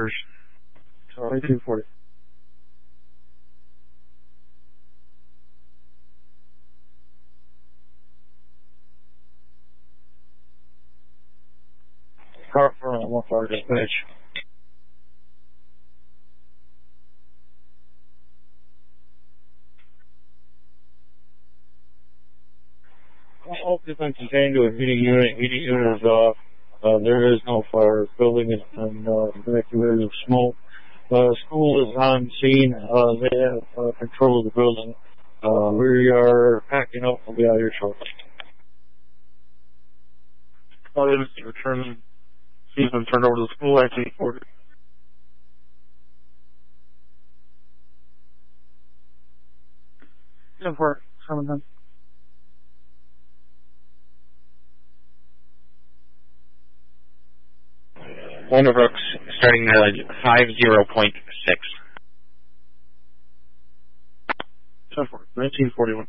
orders. Sorry, 240. Car for 1 dispatch. Occupants contained to a heating unit. Heating unit is off. There is no fire. Building has been evacuated of smoke. School is on scene. They have control of the building. We are packing up. We'll be out here shortly. Return. He's been turned over to the school. 1940. Good work. Someone. Brooks, starting mileage 50.6. 1941.